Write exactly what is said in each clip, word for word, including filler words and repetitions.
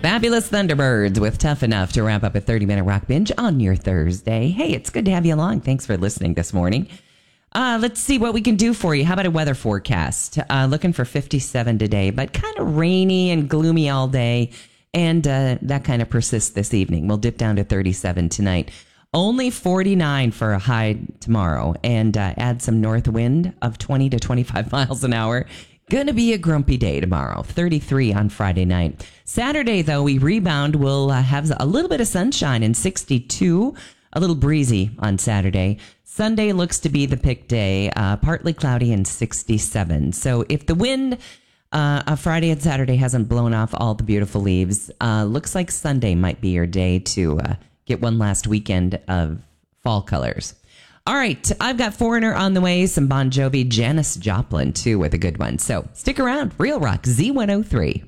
Fabulous Thunderbirds with Tough Enough to wrap up a thirty-minute rock binge on your Thursday. Hey, it's good to have you along. Thanks for listening this morning. Uh, let's see what we can do for you. How about a weather forecast? Uh, looking for fifty-seven today, but kind of rainy and gloomy all day. And uh, that kind of persists this evening. We'll dip down to thirty-seven tonight. Only forty-nine for a high tomorrow. And uh, add some north wind of twenty to twenty-five miles an hour. Gonna be a grumpy day tomorrow. thirty-three on Friday night. Saturday, though, we rebound. We'll uh, have a little bit of sunshine in sixty-two. A little breezy on Saturday. Sunday looks to be the pick day. Uh, partly cloudy and sixty-seven. So if the wind uh, of Friday and Saturday hasn't blown off all the beautiful leaves, uh, looks like Sunday might be your day to uh, get one last weekend of fall colors. All right, I've got Foreigner on the way, some Bon Jovi, Janis Joplin, too, with a good one. So stick around. Real Rock Z one oh three.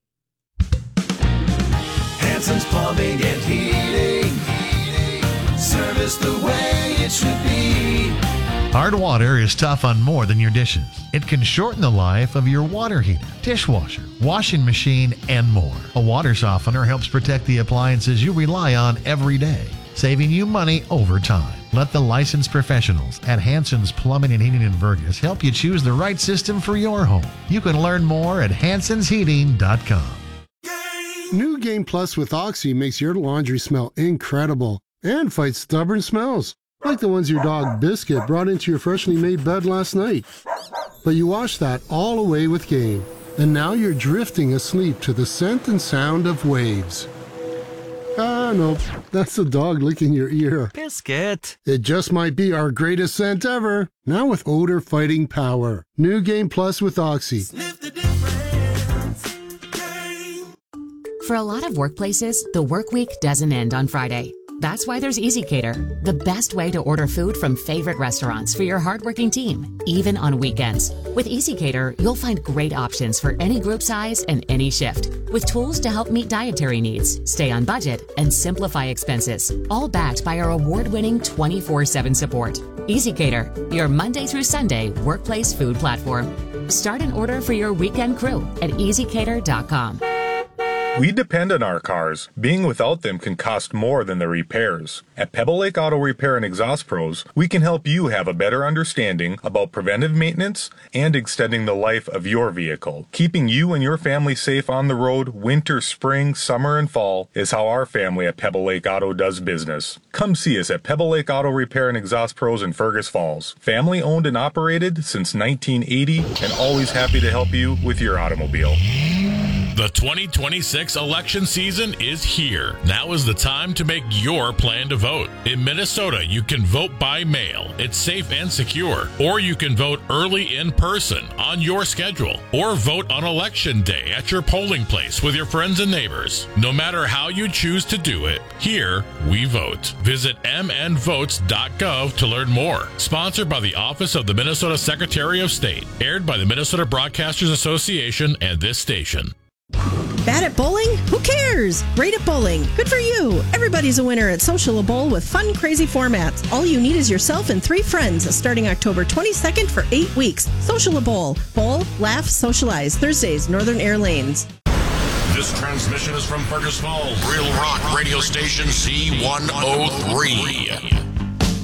Hanson's Plumbing and Heating. Service the way it should be. Hard water is tough on more than your dishes. It can shorten the life of your water heater, dishwasher, washing machine, and more. A water softener helps protect the appliances you rely on every day, saving you money over time. Let the licensed professionals at Hanson's Plumbing and Heating in Vergas help you choose the right system for your home. You can learn more at hansons heating dot com. New Game Plus with Oxy makes your laundry smell incredible and fights stubborn smells, like the ones your dog Biscuit brought into your freshly made bed last night. But you washed that all away with Game, and now you're drifting asleep to the scent and sound of waves. Ah, no, that's the dog licking your ear. Biscuit. It just might be our greatest scent ever. Now with odor fighting power. New Game Plus with Oxy. Sniff the difference. Game. For a lot of workplaces, the work week doesn't end on Friday. That's why there's EasyCater, the best way to order food from favorite restaurants for your hardworking team, even on weekends. With EasyCater, you'll find great options for any group size and any shift, with tools to help meet dietary needs, stay on budget, and simplify expenses, all backed by our award-winning twenty-four seven support. EasyCater, your Monday through Sunday workplace food platform. Start an order for your weekend crew at easy cater dot com. We depend on our cars. Being without them can cost more than the repairs. At Pebble Lake Auto Repair and Exhaust Pros, we can help you have a better understanding about preventive maintenance and extending the life of your vehicle. Keeping you and your family safe on the road winter, spring, summer, and fall is how our family at Pebble Lake Auto does business. Come see us at Pebble Lake Auto Repair and Exhaust Pros in Fergus Falls. Family owned and operated since nineteen eighty and always happy to help you with your automobile. The twenty twenty-six election season is here. Now is the time to make your plan to vote. In Minnesota, you can vote by mail. It's safe and secure. Or you can vote early in person on your schedule. Or vote on election day at your polling place with your friends and neighbors. No matter how you choose to do it, here we vote. Visit m n votes dot gov to learn more. Sponsored by the Office of the Minnesota Secretary of State. Aired by the Minnesota Broadcasters Association and this station. Bad at bowling? Who cares? Great at bowling. Good for you. Everybody's a winner at Social Bowl with fun, crazy formats. All you need is yourself and three friends starting October twenty-second for eight weeks. Social Bowl. Bowl, laugh, socialize. Thursdays, Northern Air Lanes. This transmission is from Fergus Falls. Real Rock Radio Station C one oh three.